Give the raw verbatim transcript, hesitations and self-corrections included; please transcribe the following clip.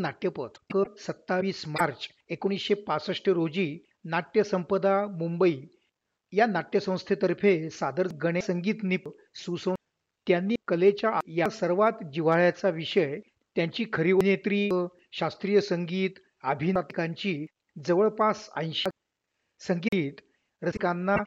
नाट्यपथ क सत्तावीस मार्च एकोणीसशे पासष्ट रोजी नाट्य संपदा मुंबई या नाट्यसंस्थेतर्फे सादर गणे संगीत निप सुसं त्यांनी कलेच्या या सर्वात जिव्हाळ्याचा विषय त्यांची खरी अभिनेत्री शास्त्रीय संगीत अभिनेत्यांची जवळपास ऐंशी संगीत रसिकांना